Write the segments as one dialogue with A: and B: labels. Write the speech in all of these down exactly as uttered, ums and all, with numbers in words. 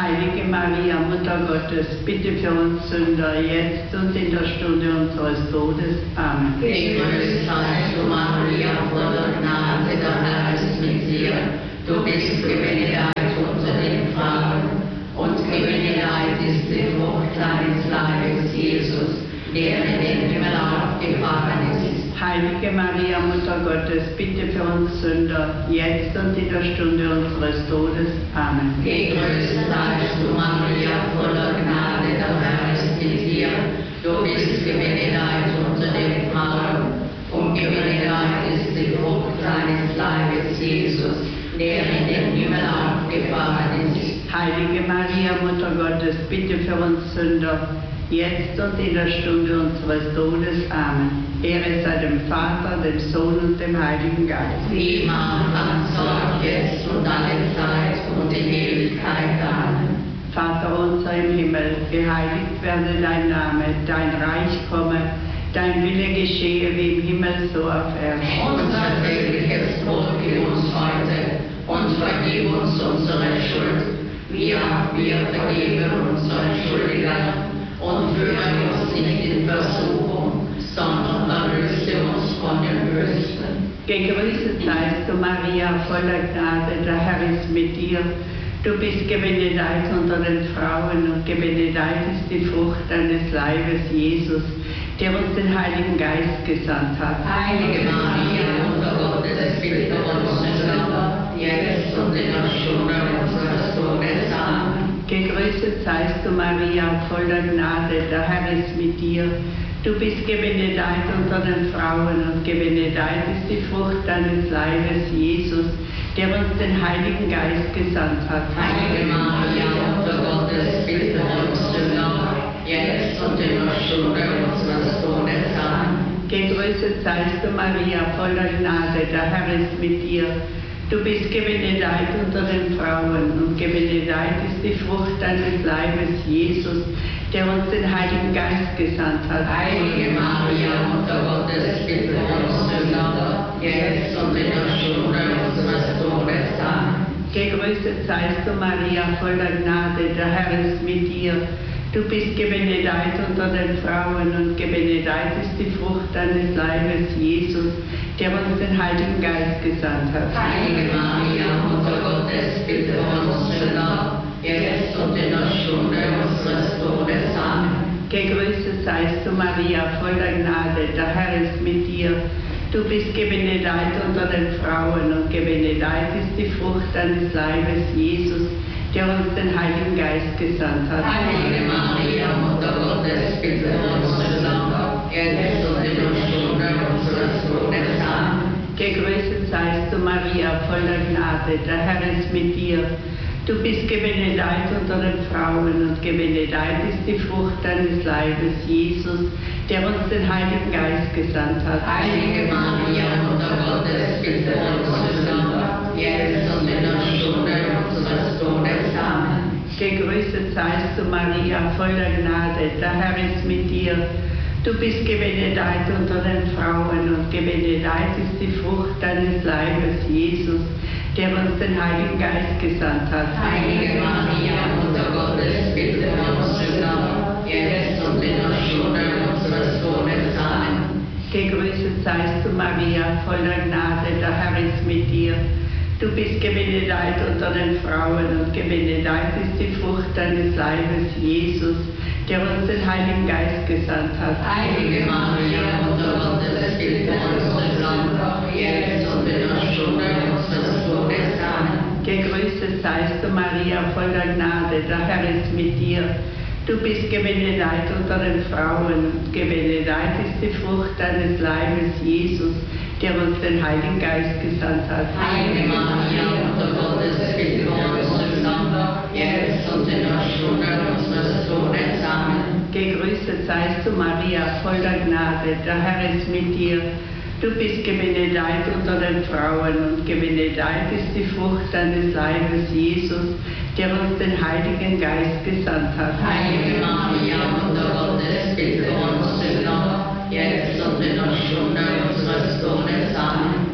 A: Heilige Maria, Mutter Gottes, bitte für uns Sünder, jetzt und in der Stunde unseres Todes. Amen.
B: Gegrüßt seist du, Maria, voller Gnade, der Herr ist mit dir. Du bist gebenedeit unter den Frauen, und gebenedeit ist die Frucht deines Leibes, Jesus, der in den Himmel aufgefahren ist.
A: Heilige Maria, Mutter Gottes, bitte für uns Sünder, jetzt und in der Stunde unseres Todes. Amen.
B: Gegrüßt seist du, Maria, voller Gnade, der Herr ist mit dir. Du bist gebenedeit unter den Frauen, und gebenedeit ist die Frucht deines Leibes, Jesus, der in den Himmel aufgefahren ist.
A: Heilige Maria, Mutter Gottes, bitte für uns Sünder, jetzt und in der Stunde unseres Todes. Amen. Ehre sei dem Vater, dem Sohn und dem Heiligen Geist.
B: Wie im Anfang, so auch jetzt und alle Zeit und in Ewigkeit. Amen.
A: Vater unser im Himmel, geheiligt werde dein Name, dein Reich komme, dein Wille geschehe wie im Himmel, so auf Erden.
B: Unser tägliches Brot gib uns heute und vergib uns unsere Schuld, wie auch wir vergeben unseren Schuldigern. Und führe uns nicht in Versuchung, sondern erlöse uns von dem Bösen.
A: Gegrüßet seist du, Maria, voller Gnade, der Herr ist mit dir. Du bist gebenedeit unter den Frauen, und gebenedeit ist die Frucht deines Leibes, Jesus, der uns den Heiligen Geist gesandt hat.
B: Heilige Maria, Mutter Gottes, bitte uns Sünder, jetzt und in der Stunde unseres Todes. Amen.
A: Gegrüßet seist du, Maria, voller Gnade, der Herr ist mit dir. Du bist gebenedeit unter den Frauen, und gebenedeit ist die Frucht deines Leibes, Jesus, der uns den Heiligen Geist gesandt hat.
B: Heilige Maria, Mutter Gottes, bitte uns Sünder, jetzt und in der Stunde unseres Todes. Amen.
A: Gegrüßet seist du, Maria, voller Gnade, der Herr ist mit dir. Du bist gebenedeit unter den Frauen, und gebenedeit ist die Frucht deines Leibes, Jesus, der uns den Heiligen Geist gesandt hat.
B: Heilige Maria, Mutter Gottes, bitte uns Sünder, jetzt und in der Stunde unseres Todes. Amen.
A: Gegrüßet seist du, Maria, voller Gnade, der Herr ist mit dir. Du bist gebenedeit unter den Frauen, und gebenedeit ist die Frucht deines Leibes, Jesus, der uns den Heiligen Geist gesandt hat.
B: Heilige Maria, Mutter Gottes, bitte uns Sünder, jetzt und in der Stunde unseres Todes. Amen.
A: Gegrüßet seist du, Maria, voller Gnade, der Herr ist mit dir. Du bist gebenedeit unter den Frauen, und gebenedeit ist die Frucht deines Leibes, Jesus, der uns den Heiligen Geist gesandt hat.
B: Heilige Maria, Mutter Gottes, bitte uns Sünder, jetzt und in der Stunde unseres Todes. Amen.
A: Gegrüßet seist du, Maria, voller Gnade, der Herr ist mit dir. Du bist gebenedeit unter den Frauen, und gebenedeit ist die Frucht deines Leibes, Jesus, der uns den Heiligen Geist gesandt hat.
B: Heilige Maria, Mutter Gottes, bitte uns Sünder, jetzt und in der Stunde unseres Todes. Amen.
A: Gegrüßet seist du, Maria, voller Gnade, der Herr ist mit dir. Du bist gebenedeit unter den Frauen, und gebenedeit ist die Frucht deines Leibes, Jesus, der uns den Heiligen Geist gesandt hat.
B: Heilige Maria, Mutter Gottes, bitte uns Sünder, jetzt und in der Stunde unseres Todes. Amen.
A: Gegrüßet seist du, Maria, voller Gnade, der Herr ist mit dir. Du bist gebenedeit unter den Frauen, und gebenedeit ist die Frucht deines Leibes, Jesus, der uns den Heiligen Geist gesandt hat.
B: Heilige Maria, Mutter Gottes, bitte uns Sünder, jetzt und in der Stunde unseres Todes. Amen.
A: Gegrüßet seist du, Maria, voller Gnade, der Herr ist mit dir. Du bist gebenedeit unter den Frauen, und gebenedeit ist die Frucht deines Leibes, Jesus, der uns den Heiligen Geist gesandt hat.
B: Heilige Maria, Mutter Gottes, bitte uns Sünder, jetzt und in der Stunde unseres Todes. Amen.
A: Gegrüßet seist du, Maria, voller Gnade, der Herr ist mit dir. Du bist gebenedeit unter den Frauen, und gebenedeit ist die Frucht deines Leibes, Jesus, der uns den Heiligen Geist gesandt hat.
B: Heilige Maria, Mutter Gottes, bitte uns Sünder, jetzt und in der Stunde unseres Todes. Amen.
A: Ehre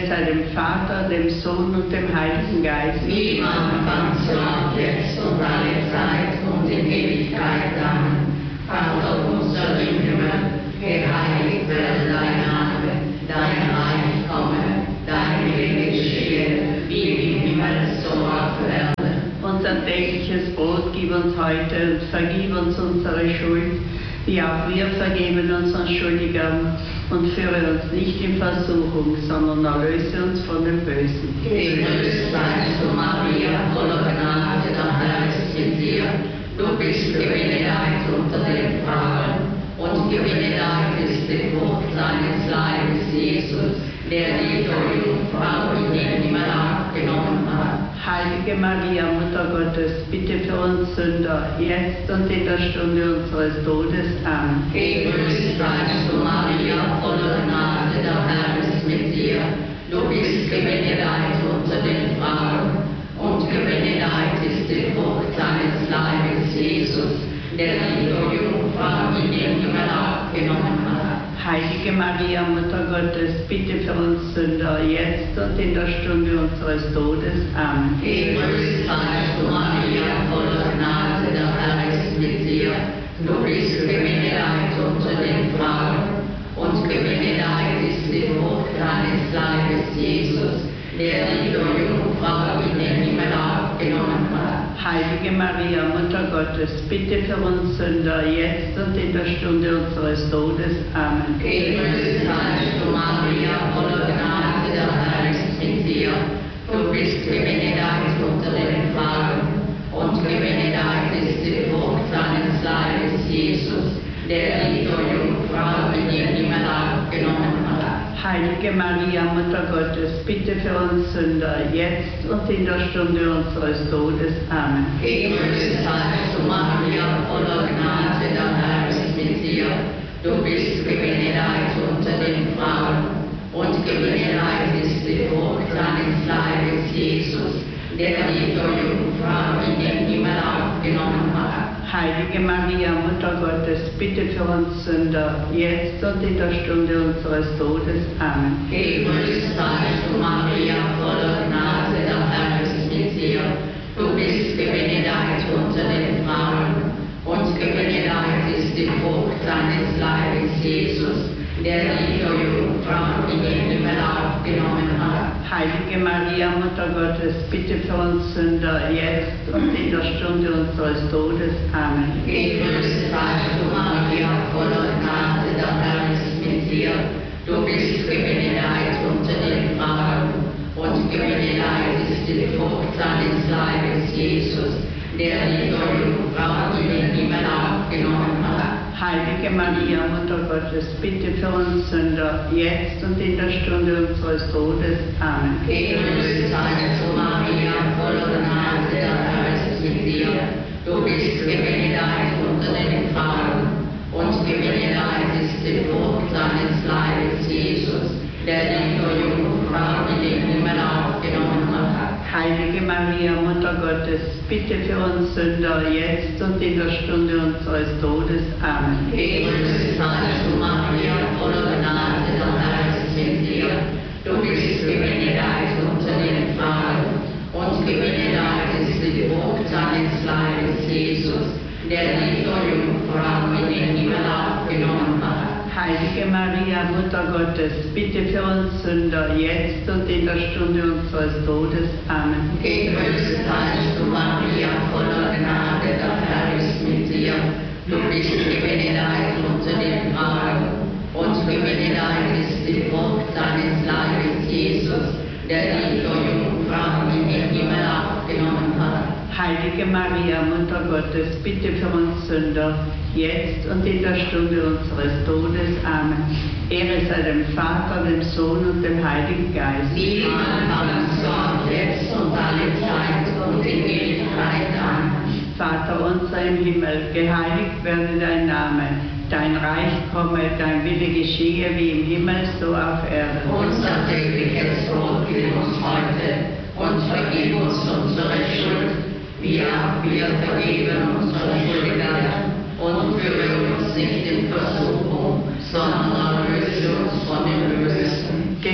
A: Ehre sei dem Vater, dem Sohn und dem Heiligen Geist.
B: Wie am Anfang, so auch jetzt und alle Zeit und in Ewigkeit. Amen. Vater unser im Himmel, geheiligt werde dein Name, dein Reich komme, dein Wille geschehe, wie im Himmel, so auf Erden.
A: Unser tägliches Brot gib uns heute und vergib uns unsere Schuld, wie auch wir vergeben unseren Schuldigern. Und führe uns nicht in Versuchung, sondern erlöse uns von dem Bösen.
B: Gegrüßt seist du, Maria, voller Gnade, der Herr ist mit dir. Du bist gebenedeit unter den Frauen, und gebenedeit ist die Frucht deines Leibes, Jesus, der die Jungfrau in den Himmel aufgenommen hat.
A: Heilige Maria, Mutter Gottes, bitte für uns Sünder, jetzt und in der Stunde unseres Todes. Amen.
B: Gegrüßt seist du, Maria, voller Gnade, der Herr ist mit dir. Du bist gebenedeit unter den Frauen, und gebenedeit ist die Frucht deines Leibes, Jesus, der die Jungfrau in den Himmel aufgenommen hat.
A: Heilige Maria, Mutter Gottes, bitte für uns Sünder, jetzt und in der Stunde unseres Todes. Amen.
B: Gegrüßt seist du, Maria, voller Gnade, der Herr ist mit dir. Du bist gebenedeit unter den Frauen, und gebenedeit ist die Frucht deines Leibes, Jesus, der die Jungfrau in den Himmel aufgenommen hat.
A: Heilige Maria, Mutter Gottes, bitte für uns Sünder, jetzt und in der Stunde unseres Todes. Amen.
B: Gegrüßt seist du, Maria, voller Gnade, der Herr ist mit dir. Du bist gebenedeit unter den Frauen, und gebenedeit ist die Frucht deines Leibes, Jesus, der die Jungfrau in den Himmel aufgenommen hat.
A: Heilige Maria, Mutter Gottes, bitte für uns Sünder, jetzt und in der Stunde unseres Todes. Amen.
B: Gegrüßt seist du, Maria, voller Gnade, der Herr ist mit dir. Du bist gebenedeit unter den Frauen, und gebenedeit ist die Frucht deines Leibes, Jesus, der die Jungfrau in den Himmel aufgenommen hat.
A: Heilige Maria, Mutter Gottes, bitte für uns Sünder, jetzt und in der Stunde unseres Todes. Amen.
B: Gegrüßt seist du, Maria, voller Gnade, der Herr ist mit dir. Du bist gebenedeit unter den Frauen, und gebenedeit ist die Frucht deines Leibes, Jesus, der die Jungfrau in den Himmel aufgenommen hat.
A: Heilige Maria, Mutter Gottes, bitte für uns Sünder, jetzt und in der Stunde unseres Todes. Amen.
B: Gegrüßt seist du, Maria, voller Gnade, der Herr ist mit dir. Du bist gebenedeit unter den Frauen, und gebenedeit ist die Frucht deines Leibes, Jesus, der die Jungfrau in den Himmel aufgenommen hat.
A: Heilige Maria, Mutter Gottes, bitte für uns Sünder, jetzt und in der Stunde unseres Todes. Amen.
B: Gegrüßt seist du, Maria, voller Gnade, der Herr ist mit dir. Du bist gebenedeit unter den Frauen, und gebenedeit ist die Frucht deines Leibes, Jesus, der die Jungfrau in den Himmel aufgenommen hat.
A: Heilige Maria, Mutter Gottes, bitte für uns Sünder, jetzt und in der Stunde unseres Todes. Amen.
B: Gegrüßt seist du, Maria, voller Gnade, der Herr ist mit dir. Du bist gebenedeit unter den Frauen, und gebenedeit ist die Frucht deines Leibes, Jesus, der die Jungfrau in den Himmel aufgenommen hat.
A: Heilige Maria, Mutter Gottes, bitte für uns Sünder, jetzt und in der Stunde unseres Todes. Amen.
B: Gegrüßt seist du, Maria, voller Gnade, der Herr ist mit dir. Du bist gebenedeit unter den Frauen, und gebenedeit ist die Frucht deines Leibes, Jesus, der die Jungfrau in den Himmel aufgenommen hat.
A: Heilige Maria, Mutter Gottes, bitte für uns Sünder, jetzt und in der Stunde unseres Todes. Amen. Ehre sei dem Vater, dem Sohn und dem Heiligen Geist.
B: Wie am Anfang, so auch jetzt und alle Zeit und in Ewigkeit. Amen.
A: Vater unser im Himmel, geheiligt werde dein Name. Dein Reich komme, dein Wille geschehe wie im Himmel, so auf Erden.
B: Unser tägliches Brot gib uns heute, und vergib uns unsere Schuld, wie auch wir vergeben unseren Schuldigern, und führe uns nicht in Versuchung, sondern erlöse uns von dem Bösen.
A: Gegrüßt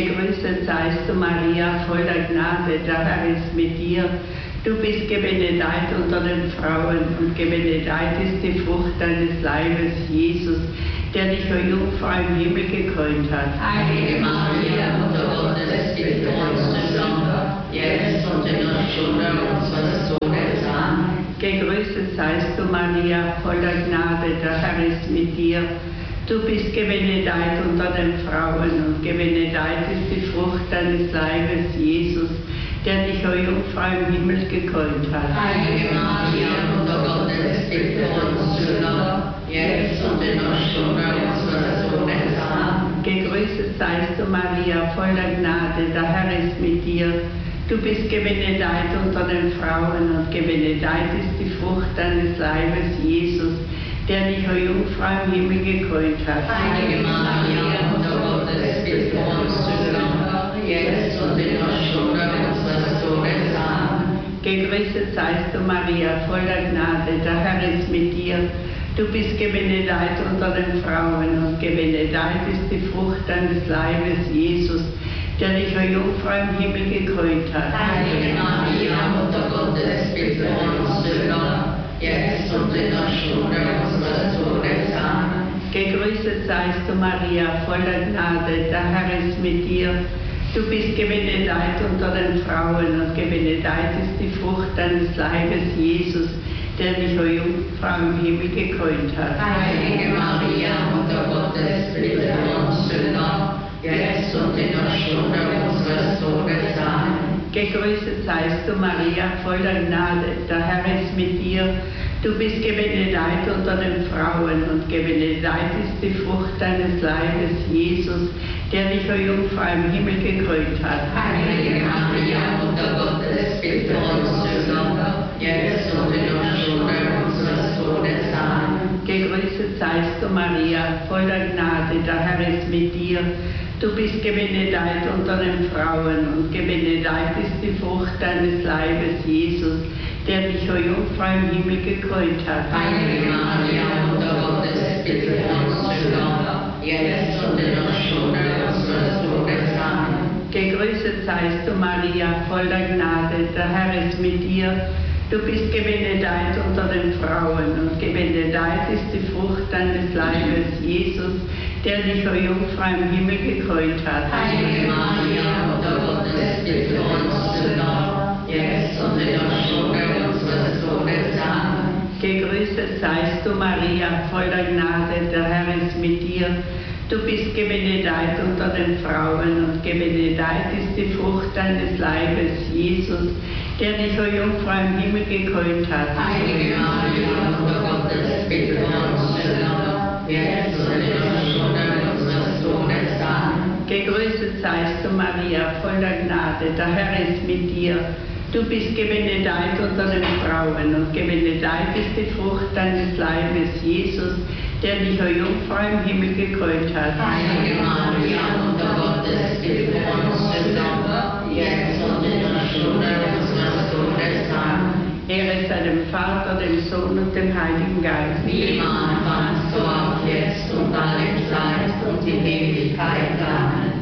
A: Gegrüßet seist du, Maria, voller Gnade, der Herr ist mit dir. Du bist gebenedeit unter den Frauen und gebenedeit ist die Frucht deines Leibes, Jesus, der dich, o Jungfrau, im Himmel gekrönt hat.
B: Heilige Maria, Mutter Gottes, bitte für uns Sünder, jetzt und in der Stunde unseres Todes. Amen.
A: Gegrüßet seist du, Maria, voller Gnade, der Herr ist mit dir. Du bist gebenedeit unter den Frauen und gebenedeit ist die Frucht deines Leibes, Jesus, der dich, o Jungfrau, im Himmel gekrönt hat.
B: Heilige Maria, Mutter Gottes, bitte für uns Sünder, jetzt und in der Stunde unseres Todes. Amen.
A: Gegrüßet seist du, Maria, voller Gnade, der Herr ist mit dir. Du bist gebenedeit unter den Frauen und gebenedeit ist die Frucht deines Leibes, Jesus, der dich, o Jungfrau, im Himmel gekrönt hat.
B: Heilige Maria, Mutter Gottes, bitte für uns Sünder, jetzt und in der Stunde unseres Todes. Amen.
A: Gegrüßet seist du, Maria, voller Gnade, der Herr ist mit dir. Du bist gebenedeit unter den Frauen und gebenedeit ist die Frucht deines Leibes, Jesus, der dich, o Jungfrau, im Himmel gekrönt hat.
B: Heilige Maria, Mutter Gottes, bitte für uns Sünder, jetzt und in der Stunde unseres Todes. Amen.
A: Gegrüßet seist du, Maria, voller Gnade, der Herr ist mit dir. Du bist gebenedeit unter den Frauen und gebenedeit ist die Frucht deines Leibes, Jesus, der dich, o Jungfrau, im Himmel gekrönt hat.
B: Heilige Maria, Mutter Gottes, bitte für uns Sünder, jetzt und in der Stunde unseres Todes. Amen.
A: Gegrüßet seist du, Maria, voller Gnade, der Herr ist mit dir. Du bist gebenedeit unter den Frauen und gebenedeit ist die Frucht deines Leibes, Jesus, der dich, o Jungfrau, im Himmel gekrönt hat.
B: Heilige Maria, Mutter Gottes, bitte für uns Sünder, jetzt und in der Stunde unseres Todes. Amen.
A: Gegrüßet seist du, Maria, voller Gnade, der Herr ist mit dir. Du bist gebenedeit unter den Frauen und gebenedeit ist die Frucht deines Leibes, Jesus, der dich, o Jungfrau, im Himmel gekrönt hat.
B: Heilige Maria, Mutter Gottes, bitte für uns Sünder, jetzt und in der Stunde unseres Todes. Amen.
A: Gegrüßet seist du, Maria, voller Gnade, der Herr ist mit dir. Du bist gebenedeit unter den Frauen und gebenedeit ist die Frucht deines Leibes, Jesus, der dich, o Jungfrau, im Himmel gekrönt hat.
B: Heilige Maria, Mutter Gottes, bitte für uns Sünder, jetzt und in der Stunde unseres Todes. Amen.
A: Gegrüßet seist du, Maria, voller Gnade, der Herr ist mit dir. Du bist gebenedeit unter den Frauen und gebenedeit ist die Frucht deines Leibes, Jesus, der dich, o Jungfrau, im Himmel gekrönt hat.
B: Heilige Maria, Mutter Gottes, bitte für uns Sünder, jetzt und in der Stunde unseres Todes. Amen.
A: Gegrüßet seist du, Maria, voller Gnade, der Herr ist mit dir. Du bist gebenedeit unter den Frauen und gebenedeit ist die Frucht deines Leibes, Jesus, der dich, o Jungfrau, im Himmel gekrönt hat.
B: Heilige Maria, Mutter Gottes, bitte für uns Sünder, jetzt und in der Stunde unseres Todes. Amen.
A: Ehre sei dem Vater, dem Sohn und dem Heiligen Geist.
B: Wie im Anfang, so auch jetzt und alle Zeit und in Ewigkeit. Amen.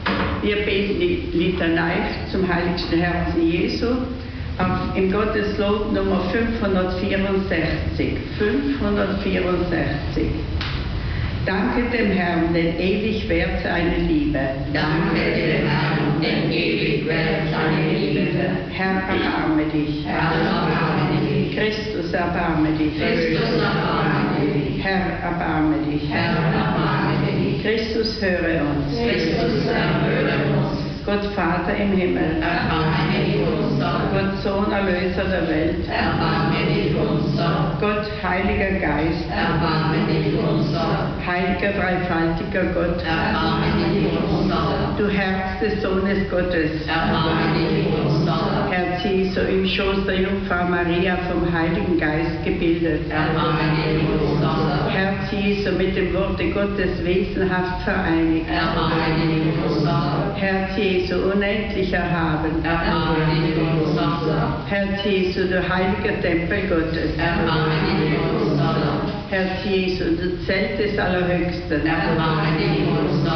A: Wir beten die Litanei zum heiligsten Herzen Jesu auf, im Gotteslob Nummer fünfhundertvierundsechzig. fünfhundertvierundsechzig. Danke dem Herrn, denn ewig währt seine Liebe.
B: Danke dem Herrn, denn ewig währt seine Liebe.
A: Herr, erbarme dich.
B: Herr, erbarme dich.
A: Christus, erbarme dich.
B: Christus, erbarme dich.
A: Herr, erbarme dich.
B: Herr, erbarme dich.
A: Christus, höre uns.
B: Christus, erhöre uns.
A: Gott Vater im Himmel,
B: Erbarme dich unser.
A: Gott Sohn, Erlöser der Welt,
B: Erbarme dich unser.
A: Gott Heiliger Geist,
B: Erbarme dich unser.
A: Heiliger dreifaltiger Gott,
B: Erbarme dich unser.
A: du Herz des Sohnes Gottes,
B: Erbarme dich unser.
A: Herz Jesu im Schoß der Jungfrau Maria vom Heiligen Geist gebildet,
B: Erbarme dich unser.
A: Herz Jesu mit dem Worte Gottes wesenhaft vereinigt,
B: Erbarme dich unser.
A: Herz Jesu unendlich erhaben,
B: Erbarme dich unser.
A: Herz Jesu, du heiliger Tempel Gottes,
B: Erbarme dich unser.
A: Herz Jesu, du Zelt des Allerhöchsten,
B: Erbarme dich unser.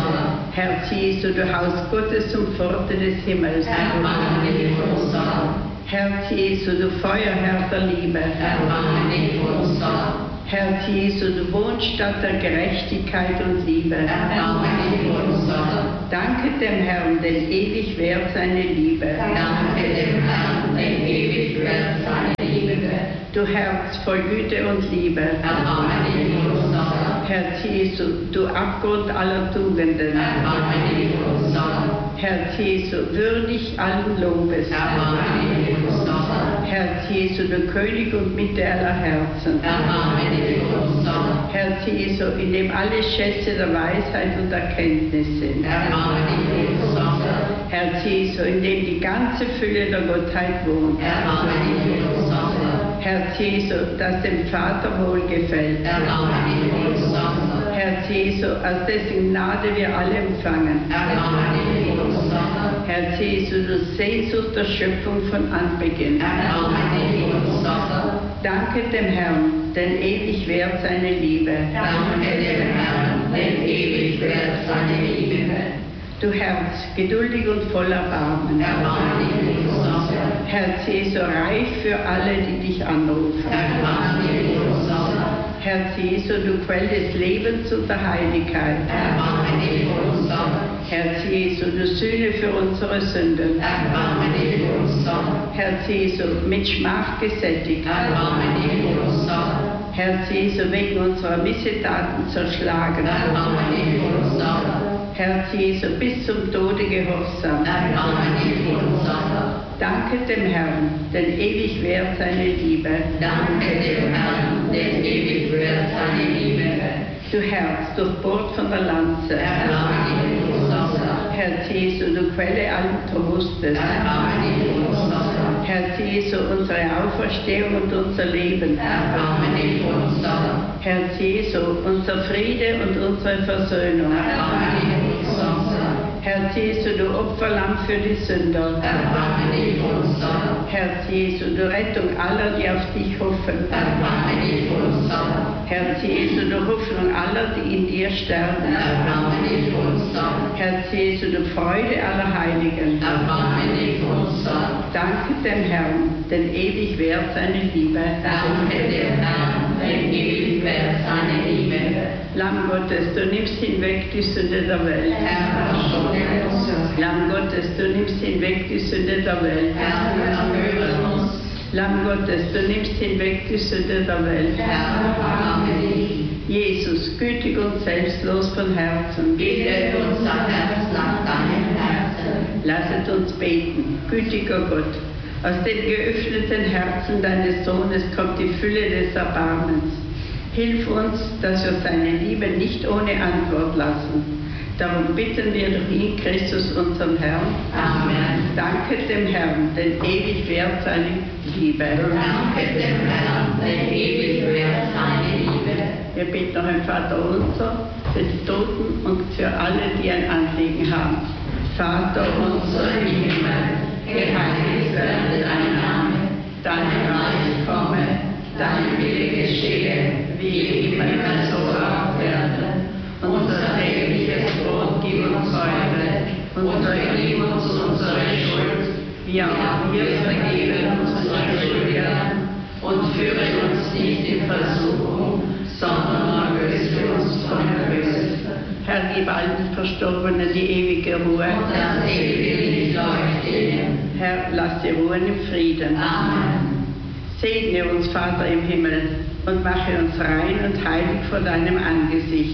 A: Herz Jesu, du Haus Gottes und Pforte des Himmels.
B: Erbarme dich unser.
A: Herz Jesu, du Feuerherr der Liebe.
B: Erbarme dich unser.
A: Herz Jesu, du Wohnstatt der Gerechtigkeit und Liebe.
B: Erbarme dich unser.
A: Danke dem Herrn, denn ewig währt seine Liebe.
B: Danke dem Herrn, denn ewig währt seine Liebe.
A: Du Herz voll Güte und Liebe.
B: Erbarme dich unser.
A: Herz Jesu, du Abgrund aller Tugenden.
B: Erbarme dich unser.
A: Herz Jesu, würdig allen Lobes.
B: Erbarme dich unser.
A: Herz Jesu, du König und Mitte aller Herzen.
B: Erbarme dich unser.
A: Herz Jesu, in dem alle Schätze der Weisheit und Erkenntnis sind.
B: Erbarme dich unser.
A: Herz Jesu, in dem die ganze Fülle der Gottheit wohnt.
B: Erbarme dich unser.
A: Herz Jesu, das dem Vater wohlgefällt.
B: Erbarme dich unser.
A: Herz Jesu, aus dessen Gnade wir alle empfangen.
B: Erbarme dich unser.
A: Herz Jesu, du Sehnsucht der Schöpfung von Anbeginn.
B: Erbarme dich unser.
A: Danke dem Herrn, denn ewig währt seine Liebe.
B: Danke dem Herrn, denn ewig währt seine Liebe.
A: Du Herz, geduldig und voller Erbarmen.
B: Erbarme dich unser.
A: Herz Jesu, reich für alle, die dich anrufen.
B: Erbarme dich unser.
A: Herz Jesu, du Quell des Lebens und der Heiligkeit.
B: Erbarme dich unser.
A: Herz Jesu, du Sühne für unsere Sünden.
B: Erbarme dich unser.
A: Herz Jesu, mit Schmach gesättigt.
B: Erbarme dich unser.
A: Herz Jesu, wegen unserer Missetaten zerschlagen.
B: Erbarme dich unser.
A: Herz Jesu, bis zum Tode gehorsam.
B: Erbarme dich unser.
A: Danke dem Herrn, denn ewig währt seine Liebe.
B: Danke dem Herrn, denn ewig währt seine Liebe.
A: Du Herz, durchbohrt von der Lanze.
B: Erbarme dich unser.
A: Herz Jesu, du Quelle allen Trostes.
B: Erbarme dich unser.
A: Herz Jesu, unsere Auferstehung und unser Leben.
B: Erbarme dich unser.
A: Herz Jesu, unser Friede und unsere Versöhnung.
B: Erbarme dich unser.
A: Herz Jesu, du Opferlamm für die Sünder.
B: Erbarme dich unser.
A: Herz Jesu, du Rettung aller, die auf dich hoffen.
B: Erbarme dich unser.
A: Herz Jesu, du Hoffnung aller, die in dir sterben.
B: Erbarme dich unser.
A: Herz Jesu, du Freude aller Heiligen.
B: Erbarme dich unser.
A: Danke dem Herrn, denn ewig währt seine Liebe.
B: Danke dem Herrn, denn ewig währt seine Liebe.
A: Lamm Gottes, du nimmst hinweg die Sünde der Welt.
B: Herr, verschone uns.
A: Lamm Gottes, du nimmst hinweg die Sünde der Welt.
B: Herr, erhöre uns.
A: Lamm Gottes, du nimmst hinweg die Sünde der Welt.
B: Herr, erbarme dich.
A: Jesus, gütig und selbstlos von Herzen,
B: Bitte unser Herz nach deinem Herzen.
A: lasset uns beten. Gütiger Gott, aus dem geöffneten Herzen deines Sohnes kommt die Fülle des Erbarmens. Hilf uns, dass wir seine Liebe nicht ohne Antwort lassen. Darum bitten wir durch ihn, Christus, unseren Herrn.
B: Amen.
A: Danke dem Herrn, denn ewig währt seine Liebe.
B: Danke dem Herrn, denn ewig währt seine Liebe.
A: Wir beten noch im Vater unser für die Toten und für alle, die ein Anliegen haben. Vater
B: Unser im Himmel, geheiligt werde dein Name, dein Reich komme, dein Wille geschehe, wie im Himmel so auf Erden. Unser tägliches Brot gib uns heute und vergib uns unsere Schuld, wie auch wir vergeben unseren Schuldigern, und führe uns nicht in Versuchung, sondern erlöse uns vom Bösen.
A: Herr, gib allen Verstorbenen die ewige Ruhe.
B: Und das ewige Licht leuchte ihnen.
A: Herr, lass sie ruhen im Frieden.
B: Amen.
A: Segne uns, Vater im Himmel, und mache uns rein und heilig vor deinem Angesicht.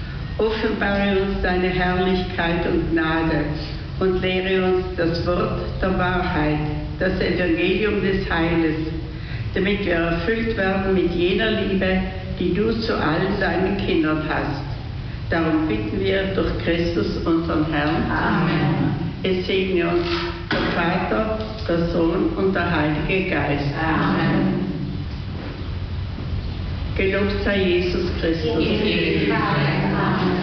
A: Offenbare uns deine Herrlichkeit und Gnade und lehre uns das Wort der Wahrheit, das Evangelium des Heiles, damit wir erfüllt werden mit jener Liebe, die du zu allen deinen Kindern hast. Darum bitten wir durch Christus, unseren Herrn.
B: Amen.
A: Es segne uns der Vater, der Sohn und der Heilige Geist.
B: Amen.
A: Gelobt sei Jesus Christus.
B: In Ewigkeit. Amen.